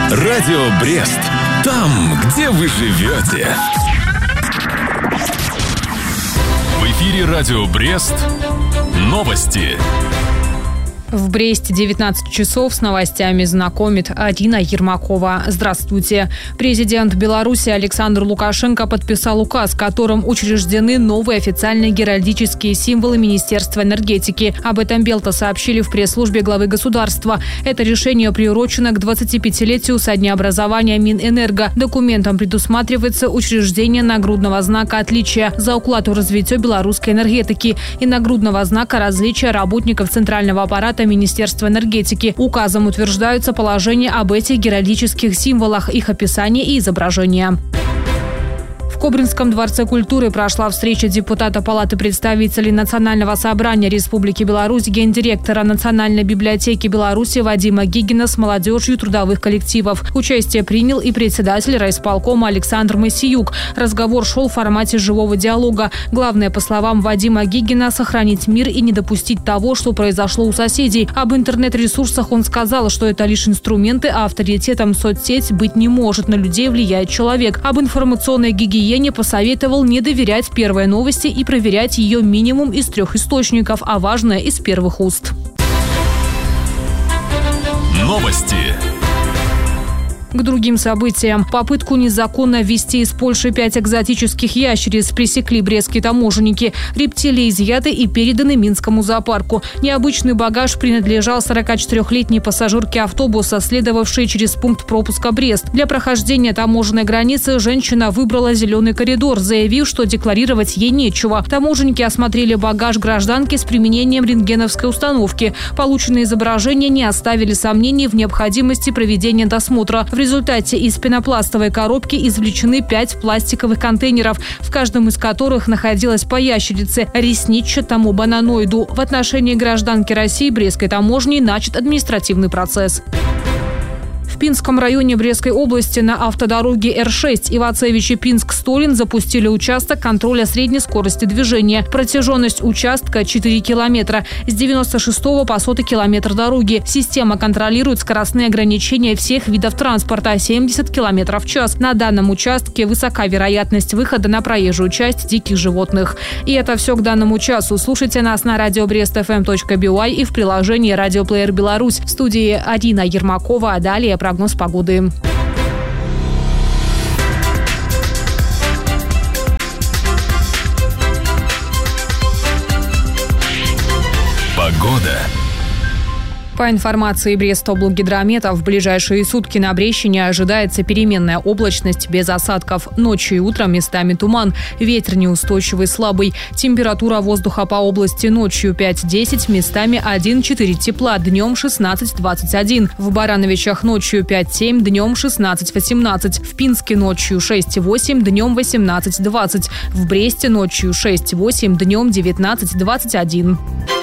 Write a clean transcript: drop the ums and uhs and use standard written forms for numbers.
Радио Брест. Там, где вы живете. В эфире Радио Брест. Новости. В Бресте 19 часов с новостями знакомит Арина Ермакова. Здравствуйте. Президент Беларуси Александр Лукашенко подписал указ, которым учреждены новые официальные геральдические символы Министерства энергетики. Об этом Белта сообщили в пресс-службе главы государства. Это решение приурочено к 25-летию со дня образования Минэнерго. Документом предусматривается учреждение нагрудного знака отличия за уклад в развитие белорусской энергетики и нагрудного знака различия работников центрального аппарата Министерства энергетики. Указом утверждаются положения об этих геральдических символах, их описание и изображение. В Кобринском дворце культуры прошла встреча депутата Палаты представителей Национального собрания Республики Беларусь, гендиректора Национальной библиотеки Беларуси Вадима Гигина с молодежью трудовых коллективов. Участие принял и председатель райисполкома Александр Моисеюк. Разговор шел в формате живого диалога. Главное, по словам Вадима Гигина, сохранить мир и не допустить того, что произошло у соседей. Об интернет-ресурсах он сказал, что это лишь инструменты, а авторитетом соцсеть быть не может. На людей влияет человек. Об информационной гигиене посоветовал не доверять первой новости и проверять ее минимум из 3 источников, а важное из первых уст. Новости. К другим событиям. Попытку незаконно ввезти из Польши 5 экзотических ящериц пресекли брестские таможенники. Рептилии изъяты и переданы Минскому зоопарку. Необычный багаж принадлежал 44-летней пассажирке автобуса, следовавшей через пункт пропуска Брест. Для прохождения таможенной границы женщина выбрала зеленый коридор, заявив, что декларировать ей нечего. Таможенники осмотрели багаж гражданки с применением рентгеновской установки. Полученные изображения не оставили сомнений в необходимости проведения досмотра. В результате из пенопластовой коробки извлечены 5 пластиковых контейнеров, в каждом из которых находилась по ящерице ресничатому бананоиду. В отношении гражданки России брестской таможней начат административный процесс. В Пинском районе Брестской области на автодороге Р6 Ивацевичи-Пинск-Столин запустили участок контроля средней скорости движения. Протяженность участка 4 километра. С 96 по 100 километр дороги. Система контролирует скоростные ограничения всех видов транспорта 70 километров в час. На данном участке высока вероятность выхода на проезжую часть диких животных. И это все к данному часу. Слушайте нас на radiobrestfm.by и в приложении «Радиоплеер Беларусь». В студии Арина Ермакова. А далее прогноз погоды. Погода. По информации Брестоблгидромета, в ближайшие сутки на Брещине ожидается переменная облачность без осадков. Ночью и утром местами туман. Ветер неустойчивый, слабый. Температура воздуха по области ночью 5-10, местами 1-4 тепла, днем 16-21. В Барановичах ночью 5-7, днем 16-18. В Пинске ночью 6-8, днем 18-20. В Бресте ночью 6-8, днем 19-21.